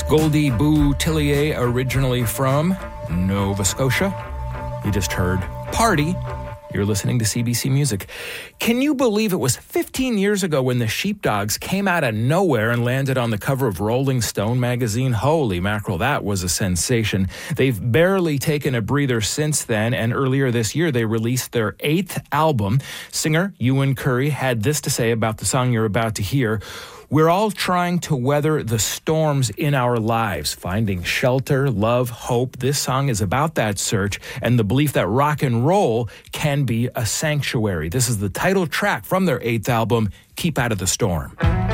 Goldie Boutillier, originally from Nova Scotia. You just heard Party. You're listening to CBC Music. Can you believe it was 15 years ago when the Sheepdogs came out of nowhere and landed on the cover of Rolling Stone magazine? Holy mackerel, that was a sensation. They've barely taken a breather since then, and earlier this year they released their 8th album. Singer Ewan Curry had this to say about the song you're about to hear. We're all trying to weather the storms in our lives, finding shelter, love, hope. This song is about that search and the belief that rock and roll can be a sanctuary. This is the title track from their 8th album, Keep Out of the Storm.